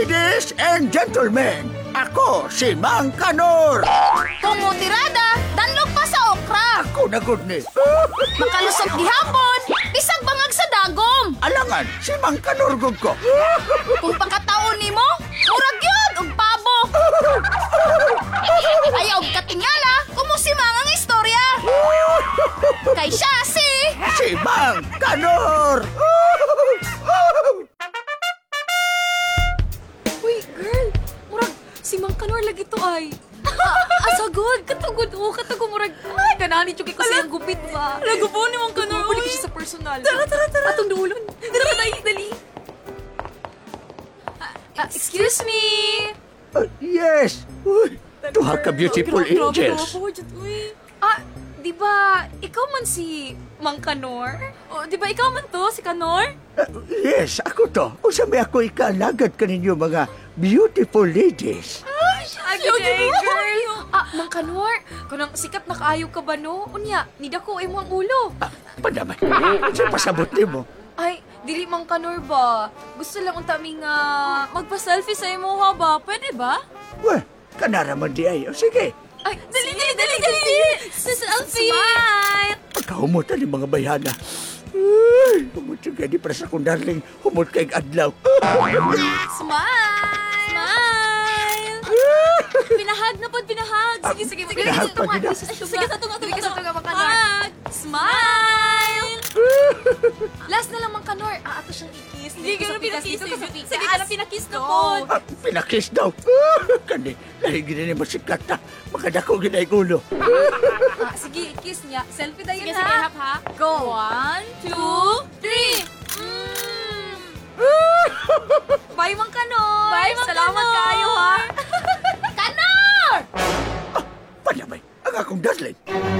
Ladies and gentlemen, ako si Mang Kanor. Kumutirada, danlog pa sa okra. Ako na good ni. Makalusot gihapon, bisag bangag sa dagom. Alangan, si Mang Kanor gud ko. Kung pagkataon nimo, murag yun og pabo. Ayaw og katingala, kumusimang ang istorya. Kay siya Si Mang Kanor. Uy, girl! Murag, si Mang Kanor lagi to ay. Asagod! Katugod o, katugod murag. Ay, ganani chuki ko siyang gupit ba? Lagubo ni Mang Kanor. Balik siya sa personal. Tara. Atong duulon. Tara, dali. Excuse me! Yes. Uy, tuha ka beautiful angels. Di ba ikaw man si Mang Kanor? O, di ba ikaw man to, si Kanor? Yes, ako to. Usami ako ikalagad kaninyo mga beautiful ladies. Agay, girl! Mang Kanor, kunang sikat na kaayo ka ba, no? Unya, nidako ay mo ang ulo. Padamay. Sa pasabot mo. Ay, dili Mang Kanor ba? Gusto lang unta mi nga magpa-selfie sa imo ha ba? Pwede ba? Well, kanaraman di ay. Sige. Ay, dali! Selfie! Smile! Pagkahumutan ng mga bayana. Ay, humot yung gani para sa kong darling. Humot kayong adlaw. Smile! Pinahag na po, pinahag. Sige. Pinahag pa, pinahag. Sige, sa tunga, Mang Kanor. Hug! Smile! Last na lang, Mang Kanor. Ato siyang ikis. Hindi ka na pinakis. Sige ka na pinakis na po. Pinakis daw. Kani, lahig na ni masikat na. Makadako ginay ulo. Sige, kiss niya. Selfie tayo Sige, na. ha? Go. 1, 2, 3. Bye, Mang Kanor. Bye, Mang Salamat Kanor. kayo, ha. Kanor! Padamay, ang akong darling.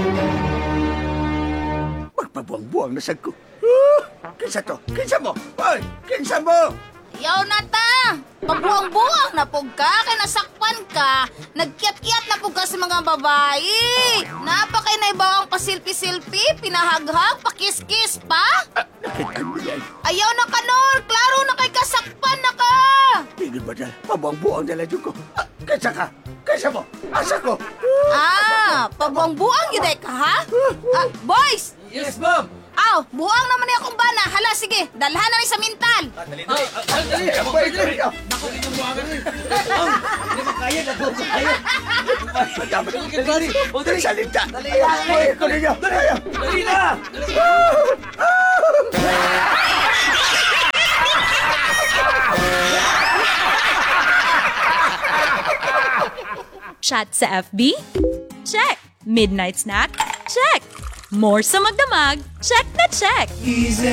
Magpabuang-buang na sad ko. Kinsa to? Kinsa mo? Hoy, kinsa mo? Yaw na ta! Mabuang-buang na pug ka, kay nasakpan ka. Nagkiat-kiat na pug ka sa mga babae. Napakay na ibawang pasilpi-silpi, pinahaghag, pakis-kis pa. Nakita mo yan. Ayaw na Kanor, klaro na kay kasakpan na ka. Tingin ba dyan? Pabuang-buang na lang ko. Kinsa ka? Kinsa mo? Asa ko? Pabuang-buang yun ka, ha? Boys! Yes, ma'am! Aw, buang naman niya akong bana. Hala, sige, dalhan na rin sa mental. Dali! Naku, inyong buwangan rin! Hindi makaya na po kayo! Dali! Dali! Salita! Dali! Ko ninyo! Dali na! Chat sa FB? Check! Midnight snack? Check! More sa magdamag? Check na check! Easy